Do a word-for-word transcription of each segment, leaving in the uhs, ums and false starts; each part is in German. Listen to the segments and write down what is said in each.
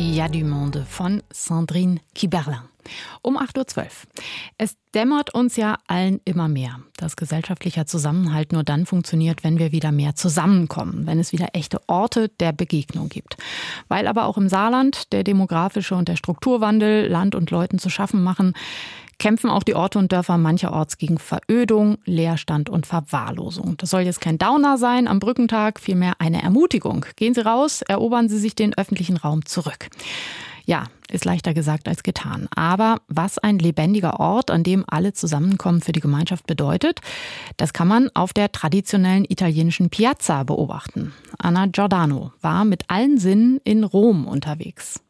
Il y a du monde von Sandrine Kiberlin. Um acht Uhr zwölf. Es dämmert uns ja allen immer mehr, dass gesellschaftlicher Zusammenhalt nur dann funktioniert, wenn wir wieder mehr zusammenkommen, wenn es wieder echte Orte der Begegnung gibt. Weil aber auch im Saarland der demografische und der Strukturwandel Land und Leuten zu schaffen machen, kämpfen auch die Orte und Dörfer mancherorts gegen Verödung, Leerstand und Verwahrlosung. Das soll jetzt kein Downer sein am Brückentag, vielmehr eine Ermutigung. Gehen Sie raus, erobern Sie sich den öffentlichen Raum zurück. Ja, ist leichter gesagt als getan. Aber was ein lebendiger Ort, an dem alle zusammenkommen, für die Gemeinschaft bedeutet, das kann man auf der traditionellen italienischen Piazza beobachten. Anna Giordano war mit allen Sinnen in Rom unterwegs.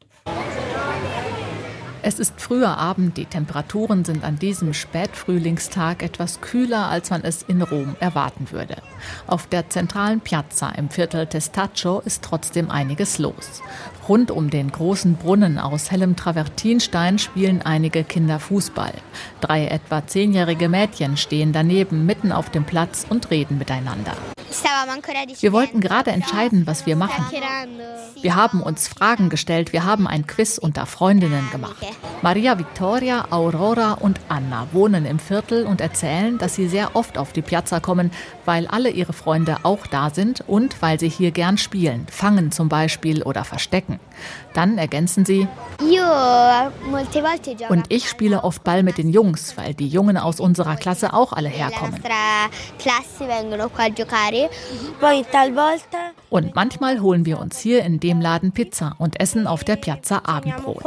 Es ist früher Abend, die Temperaturen sind an diesem Spätfrühlingstag etwas kühler, als man es in Rom erwarten würde. Auf der zentralen Piazza im Viertel Testaccio ist trotzdem einiges los. Rund um den großen Brunnen aus hellem Travertinstein spielen einige Kinder Fußball. Drei etwa zehnjährige Mädchen stehen daneben mitten auf dem Platz und reden miteinander. Wir wollten gerade entscheiden, was wir machen. Wir haben uns Fragen gestellt, wir haben ein Quiz unter Freundinnen gemacht. Maria Victoria, Aurora und Anna wohnen im Viertel und erzählen, dass sie sehr oft auf die Piazza kommen, weil alle ihre Freunde auch da sind und weil sie hier gern spielen, fangen zum Beispiel oder verstecken. Dann ergänzen sie: Und ich spiele oft Ball mit den Jungs, weil die Jungen aus unserer Klasse auch alle herkommen. Und manchmal holen wir uns hier in dem Laden Pizza und essen auf der Piazza Abendbrot.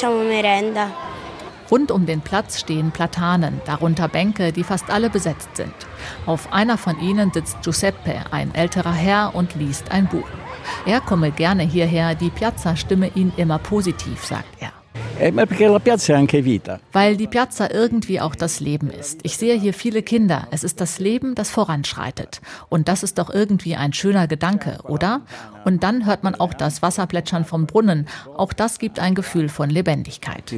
Rund um den Platz stehen Platanen, darunter Bänke, die fast alle besetzt sind. Auf einer von ihnen sitzt Giuseppe, ein älterer Herr, und liest ein Buch. Er komme gerne hierher, die Piazza stimme ihn immer positiv, sagt er. Weil die Piazza irgendwie auch das Leben ist. Ich sehe hier viele Kinder. Es ist das Leben, das voranschreitet. Und das ist doch irgendwie ein schöner Gedanke, oder? Und dann hört man auch das Wasserplätschern vom Brunnen. Auch das gibt ein Gefühl von Lebendigkeit.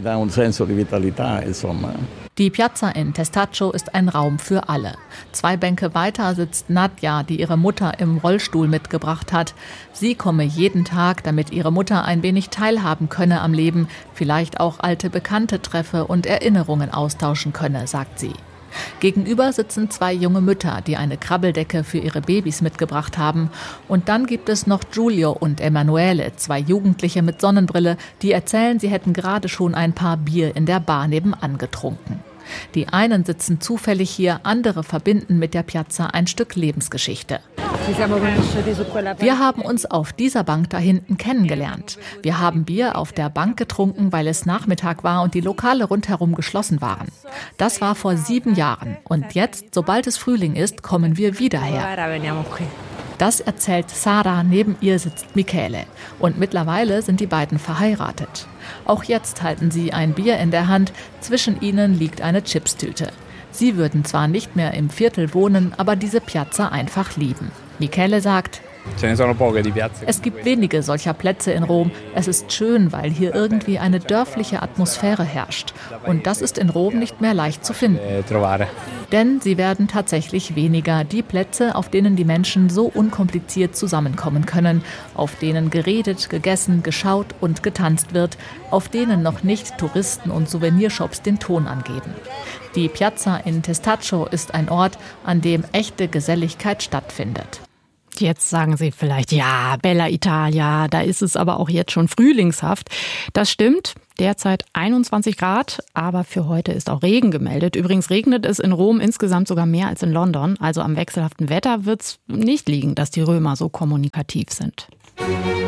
Die Piazza in Testaccio ist ein Raum für alle. Zwei Bänke weiter sitzt Nadja, die ihre Mutter im Rollstuhl mitgebracht hat. Sie komme jeden Tag, damit ihre Mutter ein wenig teilhaben könne am Leben, vielleicht auch alte Bekannte treffe und Erinnerungen austauschen könne, sagt sie. Gegenüber sitzen zwei junge Mütter, die eine Krabbeldecke für ihre Babys mitgebracht haben. Und dann gibt es noch Giulio und Emanuele, zwei Jugendliche mit Sonnenbrille, die erzählen, sie hätten gerade schon ein paar Bier in der Bar nebenan getrunken. Die einen sitzen zufällig hier, andere verbinden mit der Piazza ein Stück Lebensgeschichte. Wir haben uns auf dieser Bank da hinten kennengelernt. Wir haben Bier auf der Bank getrunken, weil es Nachmittag war und die Lokale rundherum geschlossen waren. Das war vor sieben Jahren. Und jetzt, sobald es Frühling ist, kommen wir wieder her. Das erzählt Sara, neben ihr sitzt Michele. Und mittlerweile sind die beiden verheiratet. Auch jetzt halten sie ein Bier in der Hand, zwischen ihnen liegt eine Chipstüte. Sie würden zwar nicht mehr im Viertel wohnen, aber diese Piazza einfach lieben. Michele sagt: Es gibt wenige solcher Plätze in Rom. Es ist schön, weil hier irgendwie eine dörfliche Atmosphäre herrscht. Und das ist in Rom nicht mehr leicht zu finden. Denn sie werden tatsächlich weniger, die Plätze, auf denen die Menschen so unkompliziert zusammenkommen können, auf denen geredet, gegessen, geschaut und getanzt wird, auf denen noch nicht Touristen und Souvenirshops den Ton angeben. Die Piazza in Testaccio ist ein Ort, an dem echte Geselligkeit stattfindet. Jetzt sagen Sie vielleicht, ja, Bella Italia, da ist es aber auch jetzt schon frühlingshaft. Das stimmt, derzeit einundzwanzig Grad, aber für heute ist auch Regen gemeldet. Übrigens regnet es in Rom insgesamt sogar mehr als in London. Also am wechselhaften Wetter wird es nicht liegen, dass die Römer so kommunikativ sind.